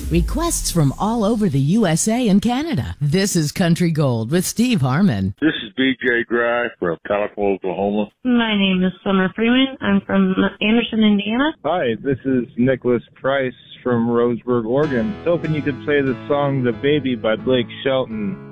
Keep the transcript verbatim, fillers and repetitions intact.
Requests from all over the U S A and Canada. This is Country Gold with Steve Harmon. This is B J Dry from Tahlequah, Oklahoma. My name is Summer Freeman. I'm from Anderson, Indiana. Hi, this is Nicholas Price from Roseburg, Oregon. I was hoping you could play the song The Baby by Blake Shelton.